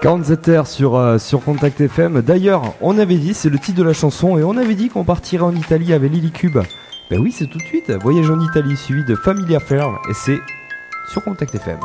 47 sur Contact FM. D'ailleurs, on avait dit, c'est le titre de la chanson, et on avait dit qu'on partirait en Italie avec Lily Cube. Ben oui, c'est tout de suite. Voyage en Italie suivi de Family Affair, et c'est sur Contact FM.